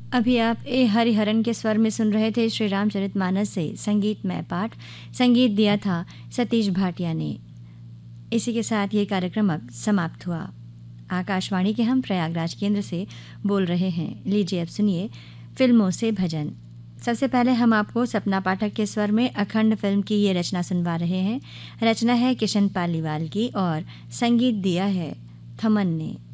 अभी आप ए हरिहरन के स्वर में सुन रहे थे श्री रामचरितमानस से संगीतमय पाठ। संगीत दिया था सतीश भाटिया ने। इसी के साथ ये कार्यक्रम अब समाप्त हुआ। आकाशवाणी के हम प्रयागराज केंद्र से बोल रहे हैं। लीजिए अब सुनिए फिल्मों से भजन। सबसे पहले हम आपको सपना पाठक के स्वर में अखंड फिल्म की ये रचना सुनवा रहे हैं। रचना है किशन पालीवाल की और संगीत दिया है थमन ने।